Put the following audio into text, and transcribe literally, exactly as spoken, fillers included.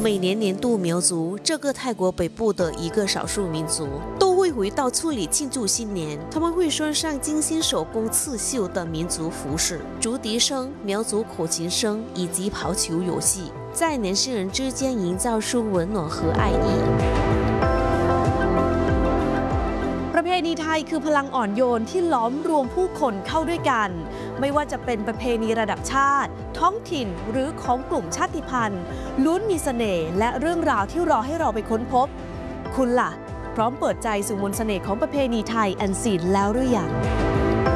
每年年度苗族，这个泰国北部的一个少数民族，都会回到村里庆祝新年。他们会穿上精心手工刺绣的民族服饰、竹笛声、苗族口琴声以及跑球游戏，在年轻人之间营造出温暖和爱意。 ประเพณีไทยคือพลังอ่อนโยนที่ล้อมรวมผู้คนเข้าด้วยกันไม่ว่าจะเป็นประเพณีระดับชาติท้องถิ่นหรือของกลุ่มชาติพันธุ์ล้วนมีเสน่ห์และเรื่องราวที่รอให้เราไปค้นพบคุณล่ะพร้อมเปิดใจสู่มนต์เสน่ห์ของประเพณีไทยอันซีนแล้วหรือยัง